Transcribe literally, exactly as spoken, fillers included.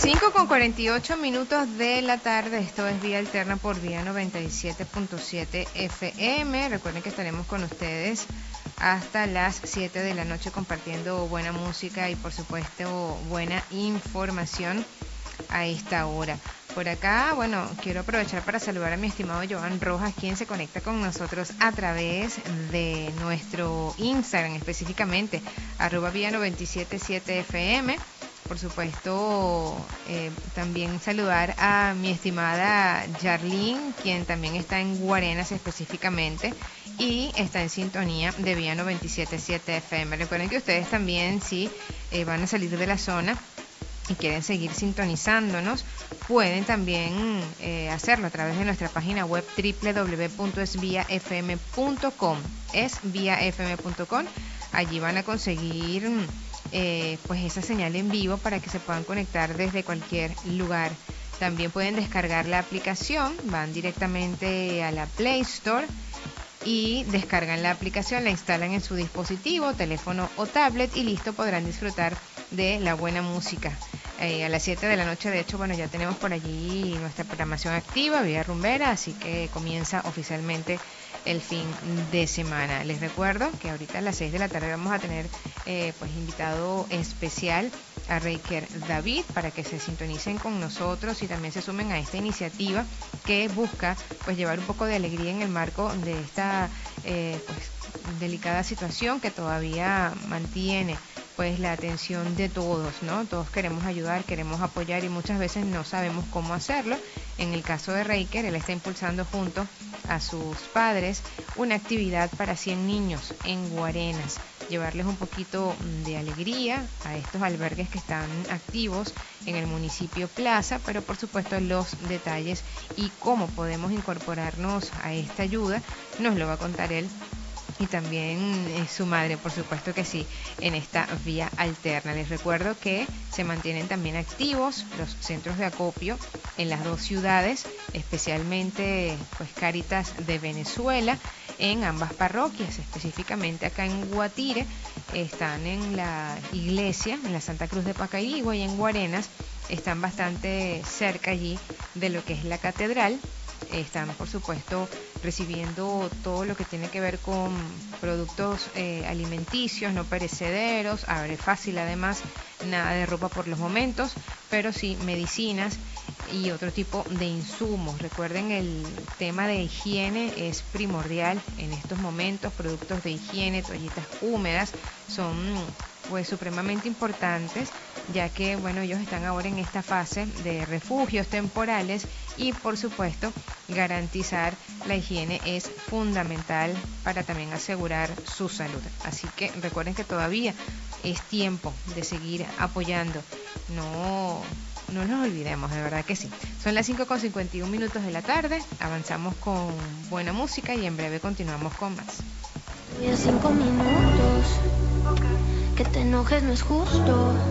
cinco con cuarenta y ocho minutos de la tarde, esto es Vía Alterna por Vía noventa y siete punto siete F M. Recuerden que estaremos con ustedes hasta las siete de la noche compartiendo buena música y por supuesto buena información a esta hora. Por acá, bueno, quiero aprovechar para saludar a mi estimado Joan Rojas, quien se conecta con nosotros a través de nuestro Instagram, específicamente, arroba Vía noventa y siete punto siete F M. Por supuesto, eh, también saludar a mi estimada Yarlene, quien también está en Guarenas específicamente y está en sintonía de Vía noventa y siete punto siete F M. Recuerden que ustedes también, si eh, van a salir de la zona y quieren seguir sintonizándonos, pueden también eh, hacerlo a través de nuestra página web doble u doble u doble u punto es vía f m punto com. es vía f m punto com. Allí van a conseguir eh, pues esa señal en vivo para que se puedan conectar desde cualquier lugar. También pueden descargar la aplicación, van directamente a la Play Store y descargan la aplicación, la instalan en su dispositivo, teléfono o tablet y listo, podrán disfrutar de la buena música. Eh, a las siete de la noche, de hecho, bueno, ya tenemos por allí nuestra programación activa, Vía Rumbera, así que comienza oficialmente el fin de semana. Les recuerdo que ahorita a las seis de la tarde vamos a tener eh, pues invitado especial a Reiker David para que se sintonicen con nosotros y también se sumen a esta iniciativa que busca pues llevar un poco de alegría en el marco de esta eh, pues delicada situación que todavía mantiene pues la atención de todos, ¿no? Todos queremos ayudar, queremos apoyar y muchas veces no sabemos cómo hacerlo. En el caso de Reiker, él está impulsando junto a sus padres una actividad para cien niños en Guarenas, llevarles un poquito de alegría a estos albergues que están activos en el municipio Plaza, pero por supuesto los detalles y cómo podemos incorporarnos a esta ayuda nos lo va a contar él y también eh, su madre, por supuesto que sí, en esta vía alterna. Les recuerdo que se mantienen también activos los centros de acopio en las dos ciudades, especialmente pues Cáritas de Venezuela, en ambas parroquias, específicamente acá en Guatire, están en la iglesia, en la Santa Cruz de Pacaigua y en Guarenas, están bastante cerca allí de lo que es la catedral. Están, por supuesto, recibiendo todo lo que tiene que ver con productos eh, alimenticios, no perecederos, abre fácil además, nada de ropa por los momentos, pero sí medicinas y otro tipo de insumos. Recuerden, el tema de higiene es primordial en estos momentos, productos de higiene, toallitas húmedas, son pues supremamente importantes, ya que bueno, ellos están ahora en esta fase de refugios temporales y por supuesto garantizar la higiene es fundamental para también asegurar su salud. Así que recuerden que todavía es tiempo de seguir apoyando, no no nos olvidemos, de verdad que sí. Son las cinco con cincuenta y un minutos de la tarde, avanzamos con buena música y en breve continuamos con más. Cinco minutos, que te enojes no es justo.